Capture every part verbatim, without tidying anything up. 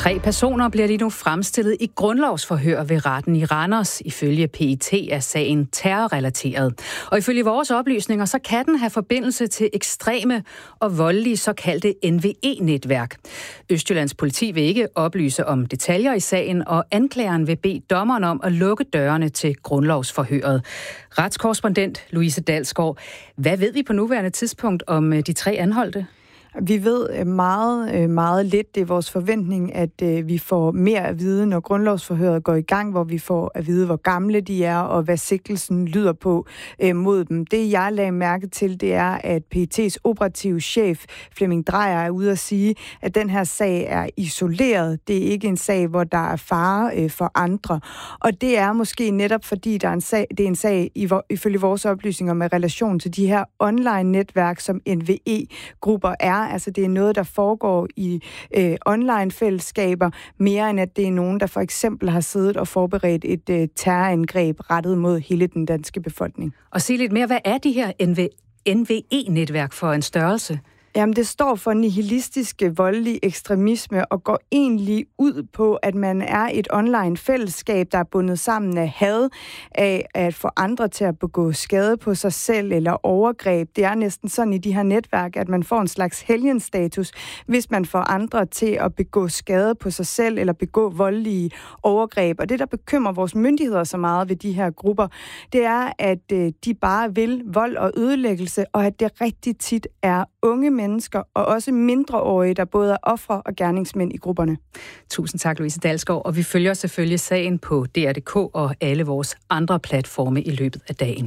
Tre personer bliver lige nu fremstillet i grundlovsforhør ved retten i Randers. Ifølge P E T er sagen terrorrelateret. Og ifølge vores oplysninger, så kan den have forbindelse til ekstreme og voldelige såkaldte N V E-netværk. Østjyllands politi vil ikke oplyse om detaljer i sagen, og anklageren vil bede dommeren om at lukke dørene til grundlovsforhøret. Retskorrespondent Louise Dalsgaard, hvad ved vi på nuværende tidspunkt om de tre anholdte? Vi ved meget, meget lidt. Det er vores forventning, at vi får mere at vide, når grundlovsforhøret går i gang, hvor vi får at vide, hvor gamle de er, og hvad sigtelsen lyder på mod dem. Det, jeg lagde mærke til, det er, at P E T's operative chef, Flemming Dreyer, er ude at sige, at den her sag er isoleret. Det er ikke en sag, hvor der er fare for andre. Og det er måske netop, fordi der er en sag, det er en sag, ifølge vores oplysninger, med relation til de her online-netværk, som N V E-grupper er. Altså det er noget, der foregår i øh, online-fællesskaber, mere end at det er nogen, der for eksempel har siddet og forberedt et øh, terrorangreb rettet mod hele den danske befolkning. Og sig lidt mere, hvad er de her N V E-netværk for en størrelse? Jamen, det står for nihilistisk voldelig ekstremisme og går egentlig ud på, at man er et online fællesskab, der er bundet sammen af had, af at få andre til at begå skade på sig selv eller overgreb. Det er næsten sådan i de her netværk, at man får en slags helgenstatus, hvis man får andre til at begå skade på sig selv eller begå voldelige overgreb. Og det, der bekymrer vores myndigheder så meget ved de her grupper, det er, at de bare vil vold og ødelæggelse, og at det rigtig tit er unge mennesker og også mindreårige, der både er ofre og gerningsmænd i grupperne. Tusind tak, Louise Dalsgaard, og vi følger selvfølgelig sagen på D R punktum d k og alle vores andre platforme i løbet af dagen.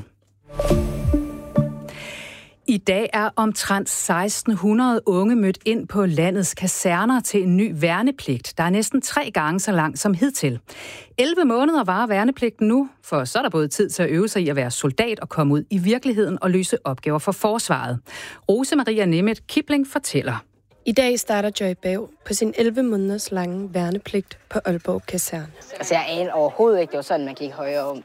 I dag er omtrent seksten hundrede unge mødt ind på landets kaserner til en ny værnepligt, der er næsten tre gange så lang som hidtil. elleve måneder varer værnepligten nu, for så er der både tid til at øve sig i at være soldat og komme ud i virkeligheden og løse opgaver for forsvaret. Rose Maria Nemeth Kibling fortæller. I dag starter Joy Bav på sin elleve måneders lange værnepligt på Aalborg Kaserne. Altså jeg aner overhovedet ikke, det var sådan, man gik højere om.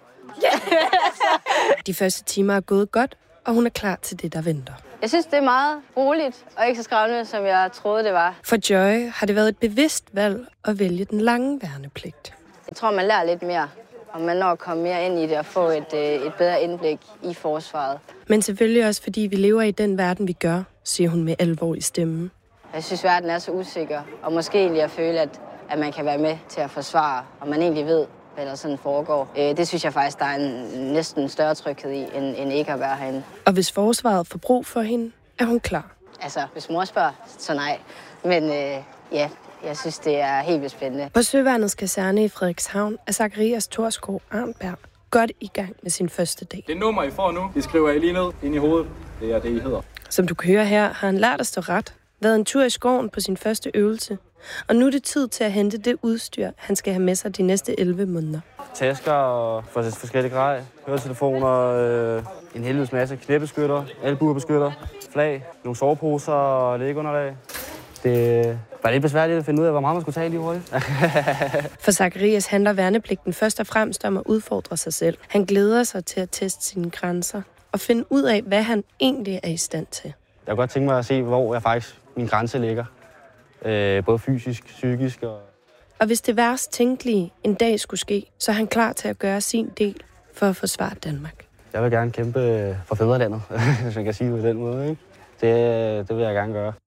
De første timer er gået godt, og hun er klar til det, der venter. Jeg synes, det er meget roligt og ikke så skræmmende, som jeg troede, det var. For Joy har det været et bevidst valg at vælge den lange værnepligt. Jeg tror, man lærer lidt mere, og man når at komme mere ind i det og få et, et bedre indblik i forsvaret. Men selvfølgelig også, fordi vi lever i den verden, vi gør, siger hun med alvor i stemmen. Jeg synes, verden er så usikker, og måske egentlig at føle, at, at man kan være med til at forsvare, og man egentlig ved, hvad der sådan foregår. Det synes jeg faktisk, der er en næsten større tryghed i, end, end ikke at være herinde. Og hvis forsvaret får brug for hende, er hun klar. Altså, hvis mor spørger, så nej. Men øh, ja, jeg synes, det er helt vildt spændende. På Søværnets kaserne i Frederikshavn er Zacharias Thorsgaard Arnberg godt i gang med sin første dag. Det nummer, I får nu, det skriver jeg lige ned ind i hovedet. Det er det, I hedder. Som du kan høre her, har han lært at stå ret, været en tur i skoven på sin første øvelse. Og nu er det tid til at hente det udstyr, han skal have med sig de næste elleve måneder. Tasker og forskellige grej, høretelefoner, øh, en helvedes masse knæbeskytter, albuebeskytter, flag, nogle soveposer og lægeunderlag. Det var lidt besværligt at finde ud af, hvor meget man skulle tage lige hurtigt. For Zacharias handler værnepligten først og fremmest om at udfordre sig selv. Han glæder sig til at teste sine grænser og finde ud af, hvad han egentlig er i stand til. Jeg kunne godt tænke mig at se, hvor jeg faktisk min grænse ligger. Øh, både fysisk, psykisk og... Og hvis det værst tænkelige en dag skulle ske, så er han klar til at gøre sin del for at forsvare Danmark. Jeg vil gerne kæmpe for fædrelandet, hvis man kan sige det på den måde, ikke? Det, det vil jeg gerne gøre.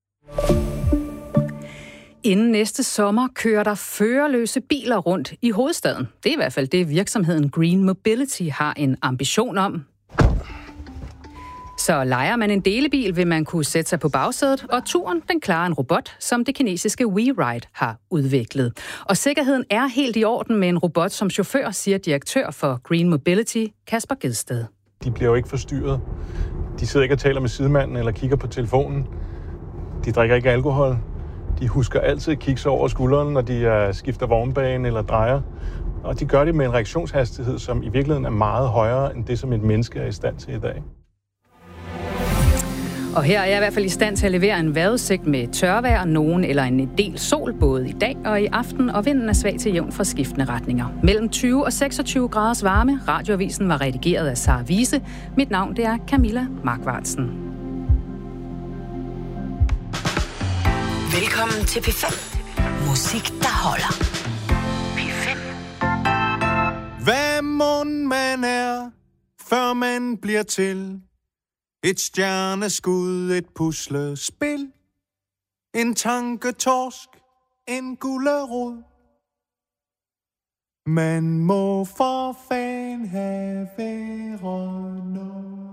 Inden næste sommer kører der førerløse biler rundt i hovedstaden. Det er i hvert fald det, virksomheden Green Mobility har en ambition om. Så lejer man en delebil, vil man kunne sætte sig på bagsædet, og turen den klarer en robot, som det kinesiske WeRide har udviklet. Og sikkerheden er helt i orden med en robot som chauffør, siger direktør for Green Mobility, Kasper Gedsted. De bliver jo ikke forstyrret. De sidder ikke og taler med sidemanden eller kigger på telefonen. De drikker ikke alkohol. De husker altid at kigge sig over skulderen, når de skifter vognbane eller drejer. Og de gør det med en reaktionshastighed, som i virkeligheden er meget højere end det, som et menneske er i stand til i dag. Og her er jeg i hvert fald i stand til at levere en vejrudsigt med tørvejr, nogen eller en del sol både i dag og i aften, og vinden er svag til jævn fra skiftende retninger. Mellem tyve og seksogtyve graders varme. Radioavisen var redigeret af Sara Wiese. Mit navn det er Camilla Markvartsen. Velkommen til P fem. Musik, der holder. P fem. Hvad mon man er, før man bliver til? Et stjerneskud, et puslespil, en tanketorsk, en gulerod. Man må for fan have været noget.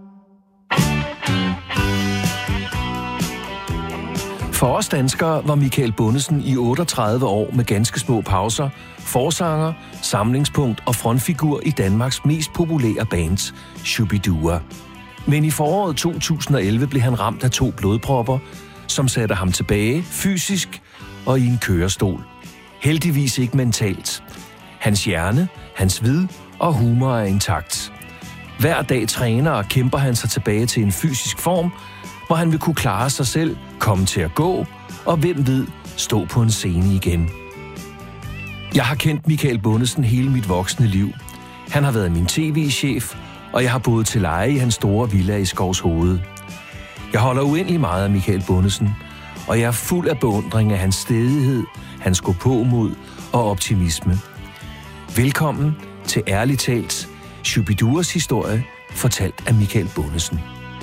For os danskere var Michael Bundesen i otteogtredive år med ganske små pauser forsanger, samlingspunkt og frontfigur i Danmarks mest populære bands, Shubidua. Men i foråret to tusind og elleve blev han ramt af to blodpropper, som satte ham tilbage fysisk og i en kørestol. Heldigvis ikke mentalt. Hans hjerne, hans vid og humor er intakt. Hver dag træner og kæmper han sig tilbage til en fysisk form, hvor han vil kunne klare sig selv, komme til at gå, og hvem ved, stå på en scene igen. Jeg har kendt Michael Bundesen hele mit voksne liv. Han har været min tv-chef, og jeg har boet til leje i hans store villa i Skovshoved. Jeg holder uendelig meget af Michael Bundesen, og jeg er fuld af beundring af hans stædighed, hans gåpåmod og optimisme. Velkommen til Ærligt Talt, Shubiduas historie, fortalt af Michael Bundesen.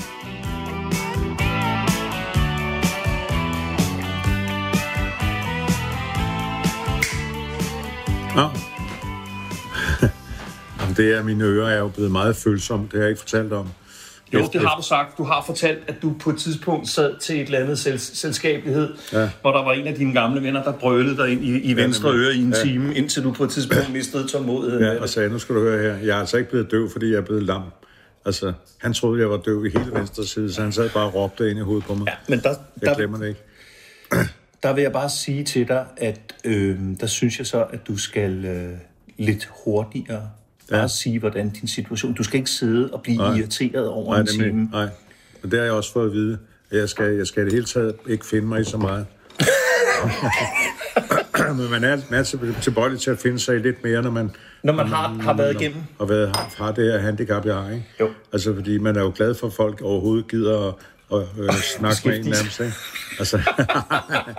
Ja. Jamen, det er, mine ører er jo blevet meget følsomme. Det har jeg ikke fortalt om. Jo, det har du sagt. Du har fortalt, at du på et tidspunkt sad til et eller andet sel- selskabelighed, ja. Hvor der var en af dine gamle venner, der brølede dig ind i, i venstre ja, øre i en ja. time, indtil du på et tidspunkt mistede tålmodigheden. Ja, og sagde, nu skal du høre her, jeg er altså ikke blevet døv, fordi jeg er blevet lam. Altså, han troede, jeg var døv i hele venstre side, så han sad bare og råbte ind i hovedet på mig. Ja, men der, jeg der, glemmer det ikke. Der vil jeg bare sige til dig, at øh, der synes jeg så, at du skal øh, lidt hurtigere bare ja. sige, hvordan din situation... Du skal ikke sidde og blive nej. irriteret over nej, en time. Nej, og det har jeg også fået at vide. Jeg skal, jeg skal i det hele taget ikke finde mig i så meget. Men man er, man er tilbøjelig til at finde sig i lidt mere, når man... Når man har, har været igennem. Og været, har det her handicap, jeg har, ikke? Jo. Altså, fordi man er jo glad for, at folk overhovedet gider at og, øh, snakke med en nærmest, ikke? Altså,